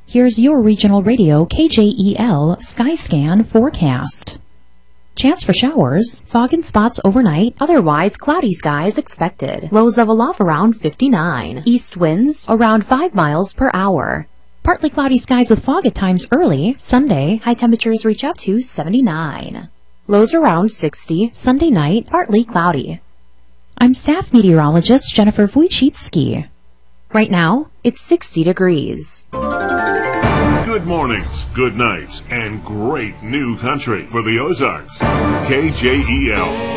Here's your regional radio KJEL Skyscan forecast. Chance for showers, fog and spots overnight, otherwise cloudy skies expected. Lows of aloft around 59. East winds around 5 miles per hour. Partly cloudy skies with fog at times early. Sunday, high temperatures reach up to 79. Lows around 60. Sunday night, partly cloudy. I'm staff meteorologist Jennifer Wojcicki. Right now, it's 60 degrees. Good mornings, good nights, and great new country for the Ozarks. KJEL.